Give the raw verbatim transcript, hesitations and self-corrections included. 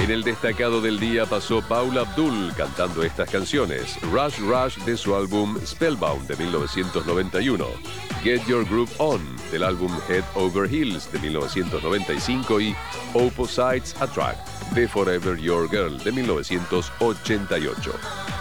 En el destacado del día pasó Paula Abdul cantando estas canciones: Rush Rush de su álbum Spellbound de mil novecientos noventa y uno, Get Your Groove On del álbum Head Over Heels de mil novecientos noventa y cinco y Opposites Attract de Forever Your Girl de mil novecientos ochenta y ocho.